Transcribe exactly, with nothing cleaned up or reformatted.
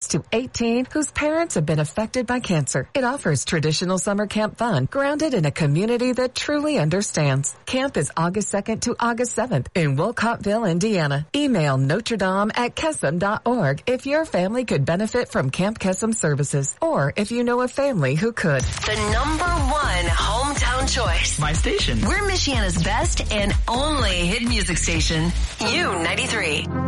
to eighteen whose parents have been affected by cancer. It offers traditional summer camp fun grounded in a community that truly understands. Camp is August second to August seventh in Wolcottville, Indiana. Email Notre Dame at Kesem dot org if your family could benefit from Camp Kesem services, or if you know a family who could. The number one hometown choice. My station. We're Michiana's best and only hit music station. U ninety-three.